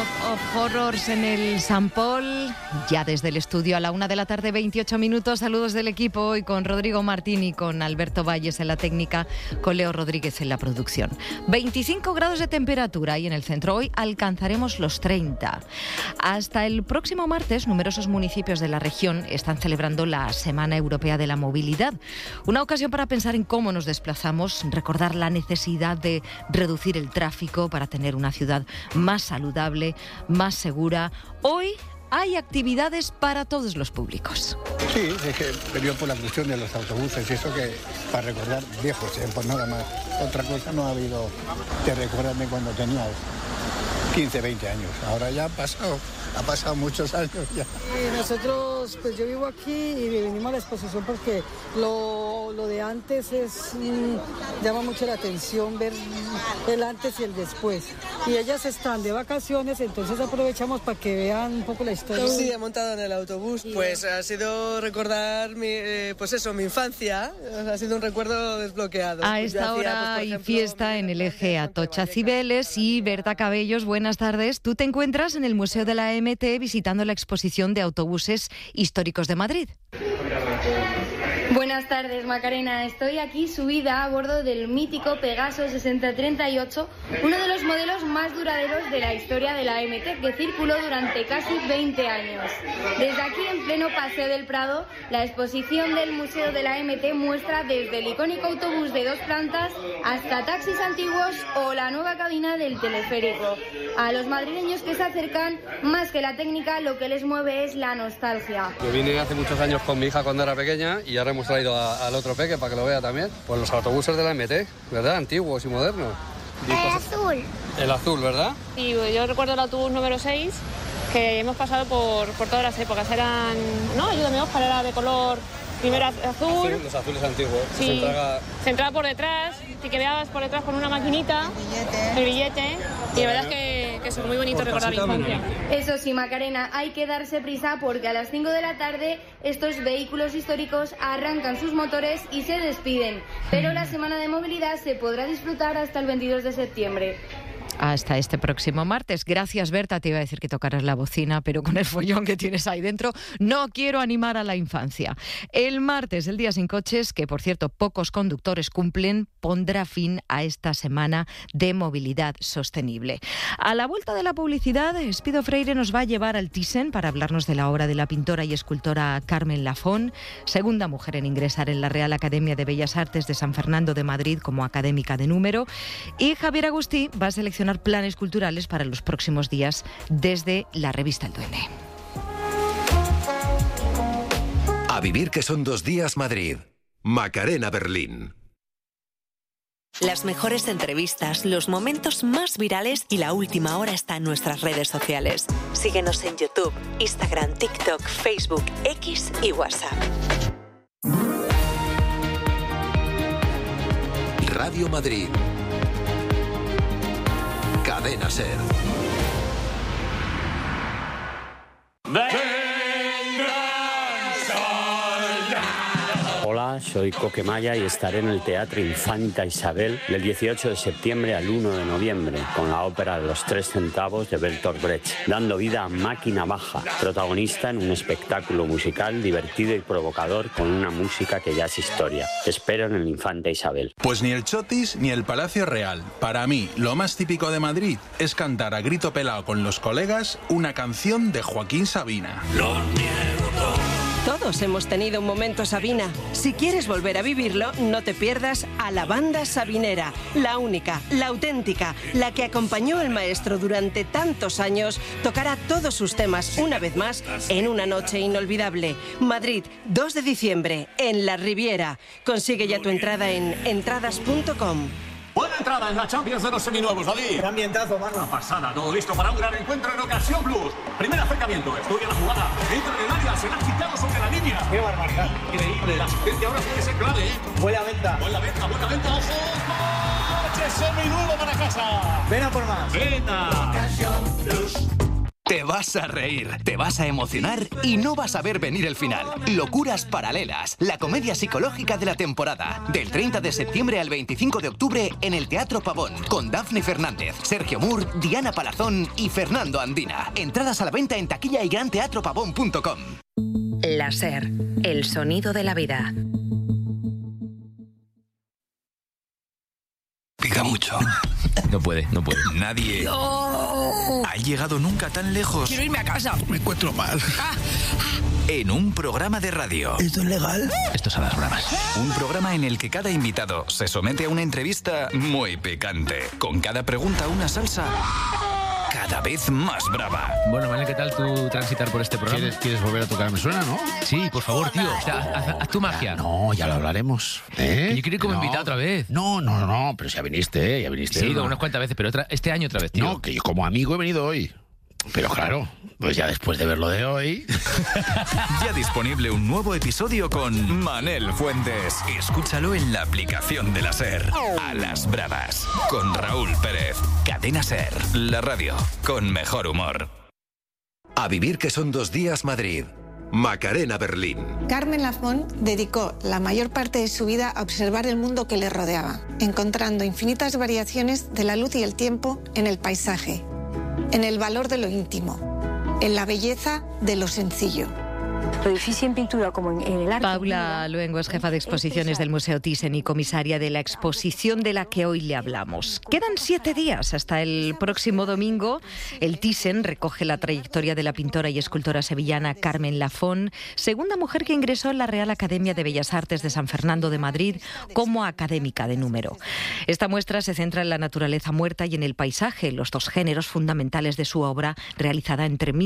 of Horrors en el San Paul, ya desde el estudio a la 1:28 p.m. Saludos del equipo, hoy con Rodrigo Martín y con Alberto Valles en la técnica, con Leo Rodríguez en la producción. 25 grados de temperatura y en el centro hoy alcanzaremos los 30. Hasta el próximo martes, numerosos municipios de la región están celebrando la Semana Europea de la Movilidad. Una ocasión para pensar en cómo nos desplazamos, recordar la necesidad de reducir el tráfico para tener una ciudad más saludable, más segura. Hoy hay actividades para todos los públicos. Sí, es que venía por la cuestión de los autobuses y eso, que para recordar viejos, pues nada más. Otra cosa no ha habido que recordarme cuando tenía 15, 20 años. Ahora ya ha pasado muchos años ya. Y nosotros, pues yo vivo aquí y venimos a la exposición porque lo de antes llama mucho la atención, ver el antes y el después. Y ellas están de vacaciones, entonces aprovechamos para que vean un poco la historia. Sí, he montado en el autobús, pues ha sido recordar mi infancia, ha sido un recuerdo desbloqueado. A esta hora hay fiesta en el eje Atocha Cibeles y Berta Cabellos, buenas tardes. Tú te encuentras en el Museo de la AMT visitando la exposición de autobuses históricos de Madrid. Buenas tardes, Macarena. Estoy aquí subida a bordo del mítico Pegaso 6038, uno de los modelos más duraderos de la historia de la AMT, que circuló durante casi 20 años. Desde aquí, en pleno Paseo del Prado, la exposición del Museo de la AMT muestra desde el icónico autobús de 2 plantas hasta taxis antiguos o la nueva cabina del teleférico. A los madrileños que se acercan, más que la técnica, lo que les mueve es la nostalgia. Yo vine hace muchos años con mi hija cuando era pequeña y ahora hemos traído al otro peque para que lo vea también. Pues los autobuses de la MT, ¿verdad? Antiguos y modernos. El azul. El azul, ¿verdad? Y yo recuerdo el autobús número 6, que hemos pasado por todas las épocas. Eran, no, ayúdame, Óscar, era de color, primero azul. Los azules antiguos. Sí, se entraba por detrás, te quedabas por detrás con una maquinita, el billete, y la verdad es que es muy bonito recordar la infancia. Eso sí, Macarena, hay que darse prisa porque a las 5 de la tarde estos vehículos históricos arrancan sus motores y se despiden. Pero la Semana de Movilidad se podrá disfrutar hasta el 22 de septiembre. Hasta este próximo martes. Gracias, Berta. Te iba a decir que tocaras la bocina, pero con el follón que tienes ahí dentro, no quiero animar a la infancia. El martes, el día sin coches, que por cierto pocos conductores cumplen, pondrá fin a esta semana de movilidad sostenible. A la vuelta de la publicidad, Espido Freire nos va a llevar al Thyssen para hablarnos de la obra de la pintora y escultora Carmen Lafón, segunda mujer en ingresar en la Real Academia de Bellas Artes de San Fernando de Madrid como académica de número. Y Javier Agustí va a seleccionar planes culturales para los próximos días desde la revista El Duende. A vivir que son 2 días Madrid. Macarena Berlín. Las mejores entrevistas, los momentos más virales y la última hora está en nuestras redes sociales. Síguenos en YouTube, Instagram, TikTok, Facebook, X y WhatsApp. Radio Madrid. Cadena SER. Hola, soy Coquemaya y estaré en el Teatro Infanta Isabel del 18 de septiembre al 1 de noviembre con la ópera Los 3 centavos de Bertolt Brecht, dando vida a Máquina Baja, protagonista en un espectáculo musical divertido y provocador con una música que ya es historia. Te espero en el Infanta Isabel. Pues ni el Chotis ni el Palacio Real. Para mí, lo más típico de Madrid es cantar a grito pelado con los colegas una canción de Joaquín Sabina. Lo niego todo. Todos hemos tenido un momento Sabina. Si quieres volver a vivirlo, no te pierdas a la banda sabinera, la única, la auténtica, la que acompañó al maestro durante tantos años, tocará todos sus temas una vez más en una noche inolvidable. Madrid, 2 de diciembre, en La Riviera. Consigue ya tu entrada en entradas.com. Buena entrada en la Champions de los seminuevos, David. Gran ambientazo, mano. Una pasada, todo listo para un gran encuentro en Ocasión Plus. Primer acercamiento, estudia la jugada. Entra en el área, será quitado sobre la línea. ¡Qué barbaridad! Increíble, la asistencia ahora puede ser clave, ¿eh? Buena venta. Buena venta, ¡ojo! ¡Coche seminuevo para casa! Ven a por más. ¡Venta! Te Te vas a reír, te vas a emocionar y no vas a ver venir el final. Locuras paralelas, la comedia psicológica de la temporada. Del 30 de septiembre al 25 de octubre en el Teatro Pavón, con Dafne Fernández, Sergio Moore, Diana Palazón y Fernando Andina. Entradas a la venta en taquilla y granteatropavón.com. La SER, el sonido de la vida. Pica mucho. No puede. Nadie ha llegado nunca tan lejos. Quiero irme a casa. Me encuentro mal. En un programa de radio. ¿Esto es legal? Esto es a las bravas. Un programa en el que cada invitado se somete a una entrevista muy picante. Con cada pregunta una salsa cada vez más brava. Bueno, Manel, ¿qué tal tú transitar por este programa? ¿Quieres volver a tocar Me Suena, no? Sí, por favor, tío. Haz tu magia. No, ya lo hablaremos. Que yo quiero ir como invitado otra vez. No, pero ya viniste. Sí, unas cuantas veces, pero este año otra vez, tío. No, que yo como amigo he venido hoy. Pero claro, pues ya después de ver lo de hoy... Ya disponible un nuevo episodio con Manel Fuentes. Escúchalo en la aplicación de la SER. A las bravas, con Raúl Pérez. Cadena SER, la radio con mejor humor. A vivir que son 2 días Madrid. Macarena Berlín. Carmen Lafón dedicó la mayor parte de su vida a observar el mundo que le rodeaba, encontrando infinitas variaciones de la luz y el tiempo en el paisaje, en el valor de lo íntimo, en la belleza de lo sencillo. Lo difícil en pintura como en el arte. Paula Luengo es jefa de exposiciones del Museo Thyssen y comisaria de la exposición de la que hoy le hablamos. Quedan 7 días hasta el próximo domingo. El Thyssen recoge la trayectoria de la pintora y escultora sevillana Carmen Lafón, segunda mujer que ingresó en la Real Academia de Bellas Artes de San Fernando de Madrid como académica de número. Esta muestra se centra en la naturaleza muerta y en el paisaje, los 2 géneros fundamentales de su obra, realizada entre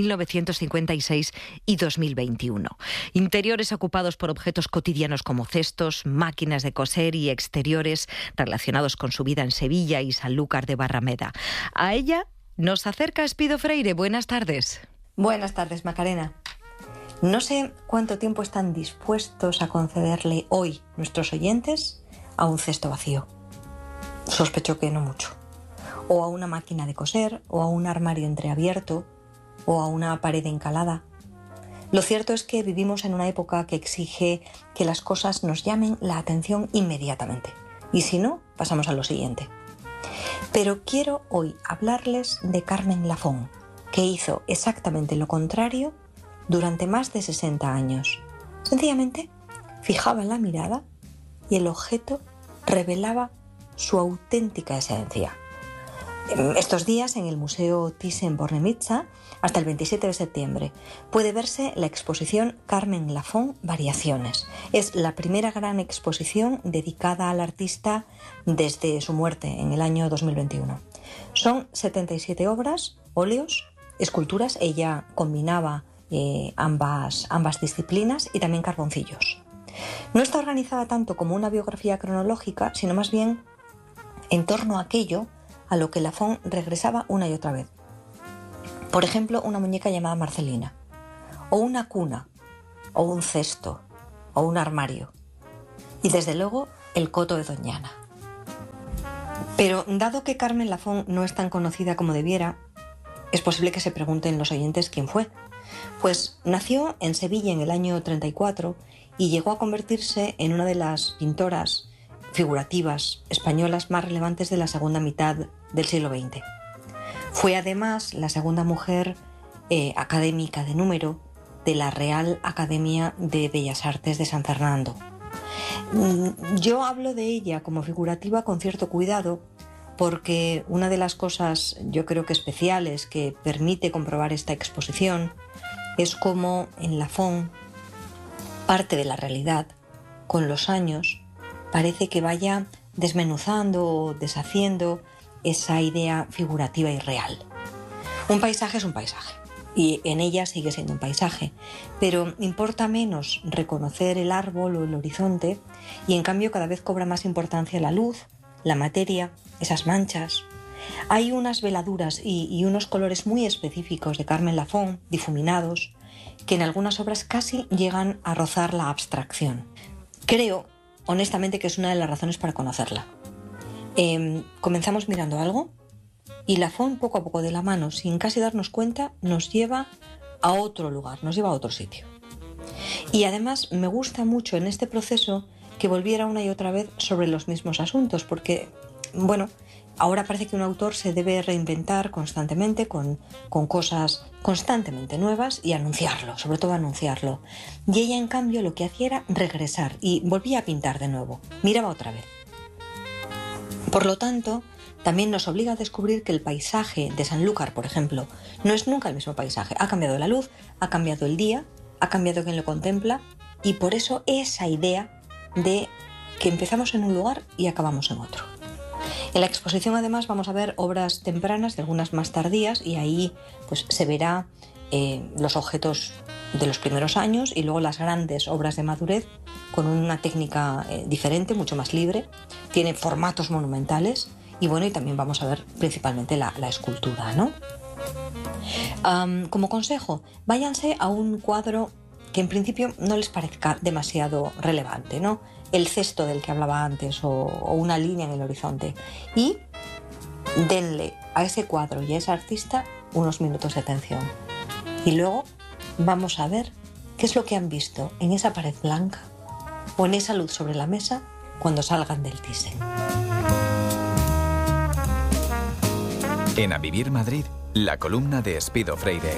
1956 y 2021. Interiores ocupados por objetos cotidianos como cestos, máquinas de coser y exteriores relacionados con su vida en Sevilla y Sanlúcar de Barrameda. A ella nos acerca Espido Freire. Buenas tardes. Buenas tardes, Macarena. No sé cuánto tiempo están dispuestos a concederle hoy nuestros oyentes a un cesto vacío. Sospecho que no mucho. O a una máquina de coser, o a un armario entreabierto, o a una pared encalada. Lo cierto es que vivimos en una época que exige que las cosas nos llamen la atención inmediatamente. Y si no, pasamos a lo siguiente. Pero quiero hoy hablarles de Carmen Lafón, que hizo exactamente lo contrario durante más de 60 años. Sencillamente, fijaba la mirada y el objeto revelaba su auténtica esencia. Estos días en el Museo Thyssen-Bornemisza, hasta el 27 de septiembre, puede verse la exposición Carmen Lafón Variaciones. Es la primera gran exposición dedicada al artista desde su muerte en el año 2021. Son 77 obras, óleos, esculturas. Ella combinaba ambas disciplinas y también carboncillos. No está organizada tanto como una biografía cronológica, sino más bien en torno a aquello a lo que Lafón regresaba una y otra vez. Por ejemplo, una muñeca llamada Marcelina, o una cuna, o un cesto, o un armario. Y desde luego, el coto de Doñana. Pero dado que Carmen Lafón no es tan conocida como debiera, es posible que se pregunten los oyentes quién fue. Pues nació en Sevilla en el año 34 y llegó a convertirse en una de las pintoras figurativas españolas más relevantes de la segunda mitad del siglo XX. Fue además la segunda mujer académica de número de la Real Academia de Bellas Artes de San Fernando. Yo hablo de ella como figurativa con cierto cuidado porque una de las cosas, yo creo que especiales, que permite comprobar esta exposición es cómo en Lafón parte de la realidad, con los años, parece que vaya desmenuzando o deshaciendo esa idea figurativa y real. Un paisaje es un paisaje y en ella sigue siendo un paisaje, pero importa menos reconocer el árbol o el horizonte y en cambio cada vez cobra más importancia la luz, la materia, esas manchas. Hay unas veladuras y unos colores muy específicos de Carmen Lafón, difuminados, que en algunas obras casi llegan a rozar la abstracción. Creo, honestamente, que es una de las razones para conocerla. ¿Comenzamos mirando algo? y la FON poco a poco de la mano, sin casi darnos cuenta, nos lleva a otro lugar, nos lleva a otro sitio. Y además me gusta mucho en este proceso que volviera una y otra vez sobre los mismos asuntos, porque, bueno, ahora parece que un autor se debe reinventar constantemente con cosas constantemente nuevas y anunciarlo, sobre todo anunciarlo. Y ella, en cambio, lo que hacía era regresar y volvía a pintar de nuevo, miraba otra vez. Por lo tanto, también nos obliga a descubrir que el paisaje de Sanlúcar, por ejemplo, no es nunca el mismo paisaje. Ha cambiado la luz, ha cambiado el día, ha cambiado quien lo contempla, y por eso esa idea de que empezamos en un lugar y acabamos en otro. En la exposición, además, vamos a ver obras tempranas y algunas más tardías, y ahí pues se verá los objetos de los primeros años y luego las grandes obras de madurez con una técnica diferente, mucho más libre. Tiene formatos monumentales y bueno, y también vamos a ver principalmente la escultura, ¿no? Como consejo, váyanse a un cuadro que en principio no les parezca demasiado relevante, ¿no? El cesto del que hablaba antes o una línea en el horizonte, y denle a ese cuadro y a ese artista unos minutos de atención. Y luego vamos a ver qué es lo que han visto en esa pared blanca o en esa luz sobre la mesa cuando salgan del Thyssen. En A Vivir Madrid, la columna de Espido Freire.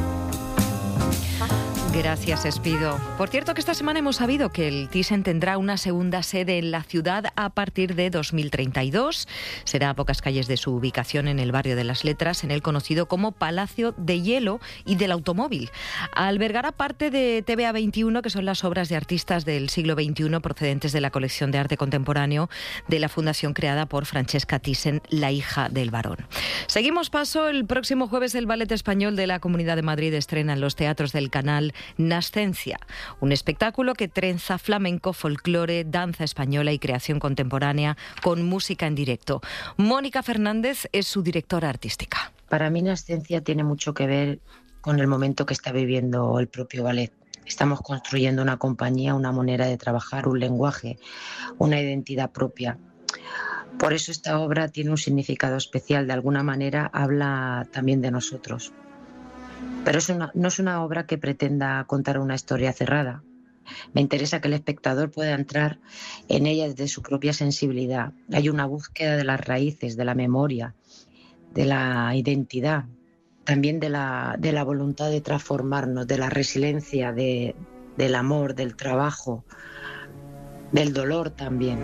Gracias, Espido. Por cierto, que esta semana hemos sabido que el Thyssen tendrá una segunda sede en la ciudad a partir de 2032. Será a pocas calles de su ubicación en el barrio de Las Letras, en el conocido como Palacio de Hielo y del Automóvil. Albergará parte de TVA 21, que son las obras de artistas del siglo XXI procedentes de la colección de arte contemporáneo de la fundación creada por Francesca Thyssen, la hija del barón. Seguimos paso. El próximo jueves el Ballet Español de la Comunidad de Madrid estrena en los teatros del Canal Nascencia, un espectáculo que trenza flamenco, folclore, danza española y creación contemporánea con música en directo. Mónica Fernández es su directora artística. Para mí Nascencia tiene mucho que ver con el momento que está viviendo el propio ballet. Estamos construyendo una compañía, una manera de trabajar, un lenguaje, una identidad propia. Por eso esta obra tiene un significado especial, de alguna manera habla también de nosotros. Pero no es una obra que pretenda contar una historia cerrada. Me interesa que el espectador pueda entrar en ella desde su propia sensibilidad. Hay una búsqueda de las raíces, de la memoria, de la identidad, también de la voluntad de transformarnos, de la resiliencia, del amor, del trabajo, del dolor también.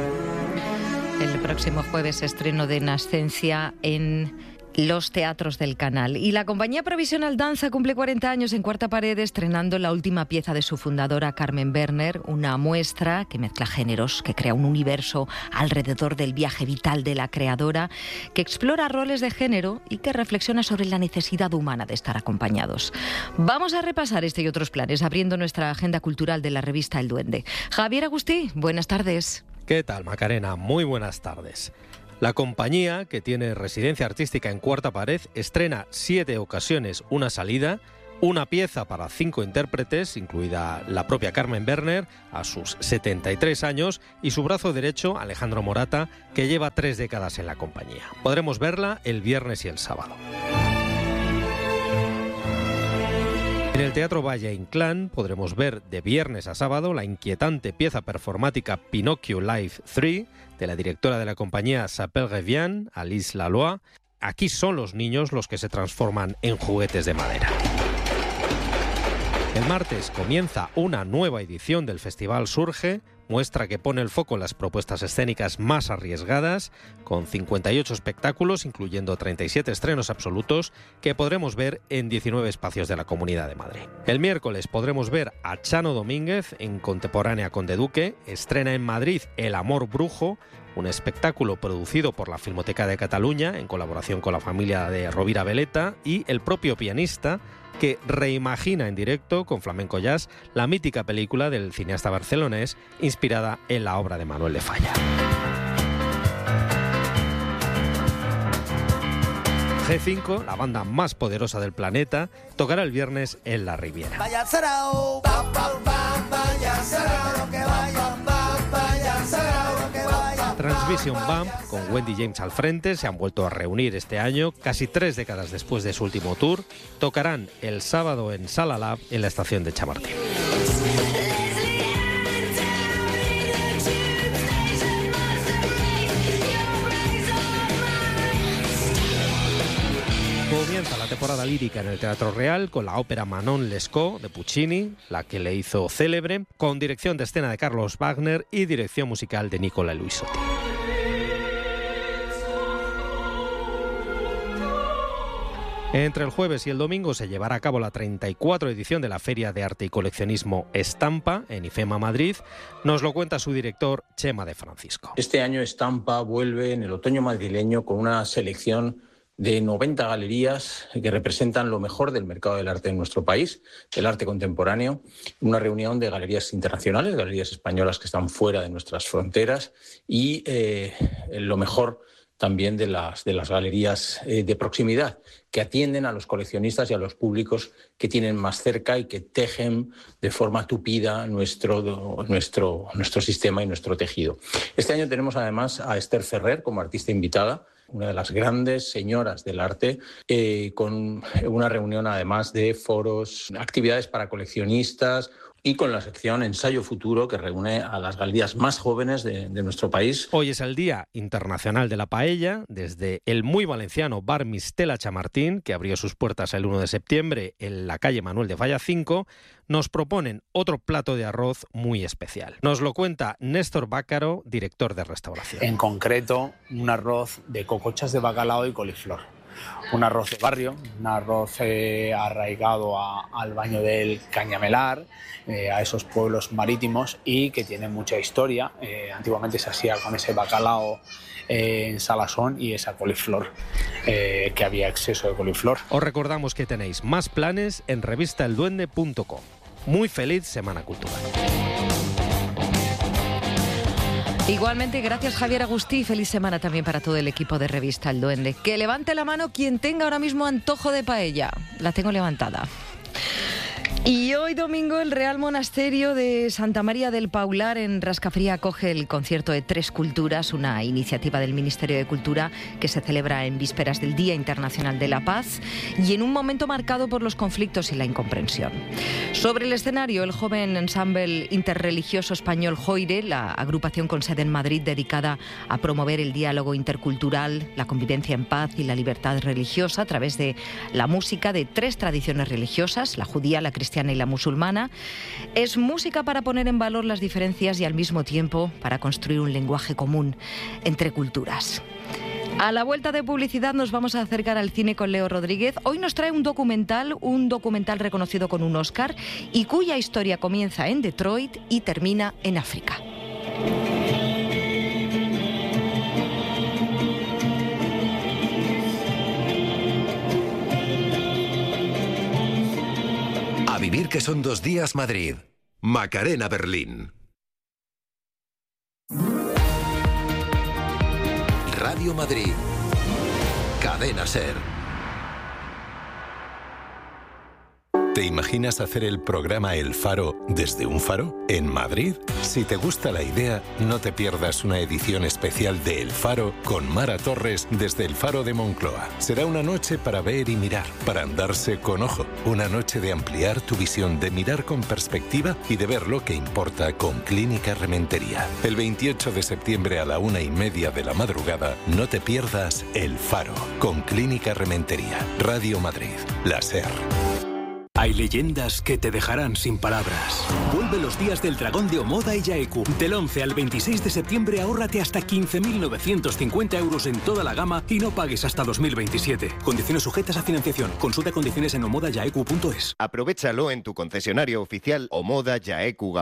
El próximo jueves estreno de Nascencia en los teatros del Canal. Y la compañía Provisional Danza cumple 40 años en Cuarta Pared, estrenando la última pieza de su fundadora, Carmen Werner, una muestra que mezcla géneros, que crea un universo alrededor del viaje vital de la creadora, que explora roles de género y que reflexiona sobre la necesidad humana de estar acompañados. Vamos a repasar este y otros planes, abriendo nuestra agenda cultural de la revista El Duende. Javier Agustí, buenas tardes. ¿Qué tal, Macarena? Muy buenas tardes. La compañía, que tiene residencia artística en Cuarta Pared, estrena 7 ocasiones una salida, una pieza para 5 intérpretes, incluida la propia Carmen Werner, a sus 73 años, y su brazo derecho, Alejandro Morata, que lleva 3 décadas en la compañía. Podremos verla el viernes y el sábado. En el Teatro Valle Inclán podremos ver de viernes a sábado la inquietante pieza performática Pinocchio Live 3 de la directora de la compañía Sapel Revian, Alice Laloy. Aquí son los niños los que se transforman en juguetes de madera. El martes comienza una nueva edición del Festival Surge, muestra que pone el foco en las propuestas escénicas más arriesgadas, con 58 espectáculos, incluyendo 37 estrenos absolutos, que podremos ver en 19 espacios de la Comunidad de Madrid. El miércoles podremos ver a Chano Domínguez en Contemporánea Conde Duque, estrena en Madrid El Amor Brujo, un espectáculo producido por la Filmoteca de Cataluña, en colaboración con la familia de Rovira Veleta y el propio pianista, que reimagina en directo con flamenco jazz la mítica película del cineasta barcelonés inspirada en la obra de Manuel de Falla. G5, la banda más poderosa del planeta, tocará el viernes en La Riviera. Vaya sarao, vaya sarao, lo que vaya, vaya sarao, lo que vaya. Transvision Band, con Wendy James al frente, se han vuelto a reunir este año, casi 3 décadas después de su último tour. Tocarán el sábado en Sala Lab, en la estación de Chamartín. Comienza la temporada lírica en el Teatro Real con la ópera Manon Lescaut de Puccini, la que le hizo célebre, con dirección de escena de Carlos Wagner y dirección musical de Nicola Luisotti. Entre el jueves y el domingo se llevará a cabo la 34 edición de la Feria de Arte y Coleccionismo Estampa en IFEMA Madrid. Nos lo cuenta su director, Chema de Francisco. Este año Estampa vuelve en el otoño madrileño con una selección de 90 galerías que representan lo mejor del mercado del arte en nuestro país, del arte contemporáneo, una reunión de galerías internacionales, galerías españolas que están fuera de nuestras fronteras y lo mejor también de las galerías de proximidad, que atienden a los coleccionistas y a los públicos que tienen más cerca y que tejen de forma tupida nuestro sistema y nuestro tejido. Este año tenemos además a Esther Ferrer como artista invitada, una de las grandes señoras del arte, con una reunión además de foros, actividades para coleccionistas y con la sección Ensayo Futuro, que reúne a las galerías más jóvenes de nuestro país. Hoy es el Día Internacional de la Paella. Desde el muy valenciano Bar Mistela Chamartín, que abrió sus puertas el 1 de septiembre en la calle Manuel de Falla 5, nos proponen otro plato de arroz muy especial. Nos lo cuenta Néstor Bácaro, director de restauración. En concreto, un arroz de cocochas de bacalao y coliflor. Un arroz de barrio, un arroz arraigado al baño del Cañamelar, a esos pueblos marítimos y que tiene mucha historia. Antiguamente se hacía con ese bacalao en salazón y esa coliflor, que había exceso de coliflor. Os recordamos que tenéis más planes en revistaelduende.com. Muy feliz Semana Cultural. Igualmente, gracias Javier Agustí. Feliz semana también para todo el equipo de Revista El Duende. Que levante la mano quien tenga ahora mismo antojo de paella. La tengo levantada. Y hoy domingo el Real Monasterio de Santa María del Paular en Rascafría acoge el concierto de Tres Culturas, una iniciativa del Ministerio de Cultura que se celebra en vísperas del Día Internacional de la Paz y en un momento marcado por los conflictos y la incomprensión. Sobre el escenario, el joven ensamble interreligioso español Joire, la agrupación con sede en Madrid dedicada a promover el diálogo intercultural, la convivencia en paz y la libertad religiosa a través de la música de 3 tradiciones religiosas, la judía, la cristiana y la musulmana. Es música para poner en valor las diferencias y al mismo tiempo para construir un lenguaje común entre culturas. A la vuelta de publicidad nos vamos a acercar al cine con Leo Rodríguez. Hoy nos trae un documental reconocido con un Oscar y cuya historia comienza en Detroit y termina en África. A vivir que son 2 días Madrid. Macarena Berlín. Radio Madrid. Cadena SER. ¿Te imaginas hacer el programa El Faro desde un faro en Madrid? Si te gusta la idea, no te pierdas una edición especial de El Faro con Mara Torres desde el Faro de Moncloa. Será una noche para ver y mirar, para andarse con ojo. Una noche de ampliar tu visión, de mirar con perspectiva y de ver lo que importa con Clínica Rementería. El 28 de septiembre a la 1:30 de la madrugada, no te pierdas El Faro con Clínica Rementería. Radio Madrid, la SER. Hay leyendas que te dejarán sin palabras. Vuelve los días del dragón de Omoda y Yaeku. Del 11 al 26 de septiembre ahórrate hasta 15.950 euros en toda la gama y no pagues hasta 2027. Condiciones sujetas a financiación. Consulta condiciones en omodayaeku.es. Aprovechalo en tu concesionario oficial Omoda Yaeku Gabá.